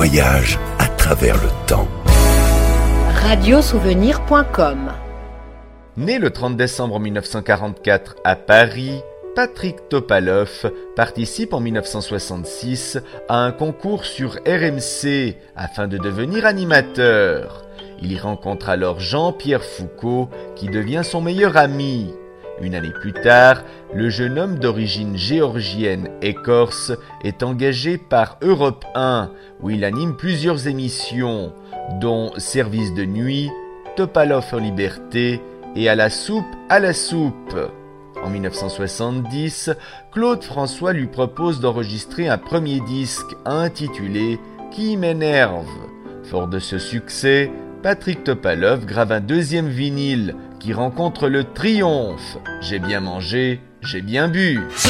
voyage à travers le temps. Radiosouvenir.com. Né le 30 décembre 1944 à Paris, Patrick Topalov participe en 1966 à un concours sur RMC afin de devenir animateur. Il y rencontre alors Jean-Pierre Foucault qui devient son meilleur ami. Une année plus tard, le jeune homme d'origine géorgienne et corse est engagé par Europe 1 où il anime plusieurs émissions, dont Service de nuit, Topalov en liberté et À la soupe, à la soupe. En 1970, Claude François lui propose d'enregistrer un premier disque intitulé « Qui m'énerve ». Fort de ce succès, Patrick Topalov grave un deuxième vinyle qui rencontre le triomphe « J'ai bien mangé, j'ai bien bu ».